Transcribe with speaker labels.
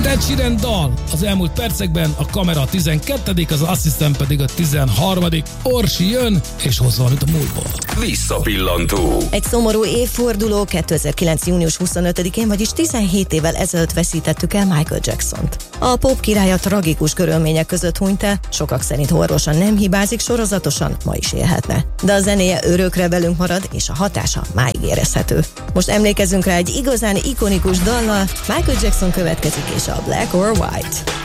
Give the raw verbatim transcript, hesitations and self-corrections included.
Speaker 1: Két Ed Sheeran dal az elmúlt percekben, a kamera a tizenkettedik, az asszisztent pedig a tizenharmadik Orsi jön, és hoz valamit a múltból.
Speaker 2: Visszapillantó.
Speaker 3: Egy szomorú évforduló, kétezer-kilenc. június huszonötödikén, vagyis tizenhét évvel ezelőtt veszítettük el Michael Jacksont. A pop királya tragikus körülmények között hunyt el, sokak szerint orvosan nem hibázik, sorozatosan ma is élhetne. De a zenéje örökre velünk marad, és a hatása máig érezhető. Most emlékezzünk rá egy igazán ikonikus dallal, Michael Jackson következik, és a Black or White.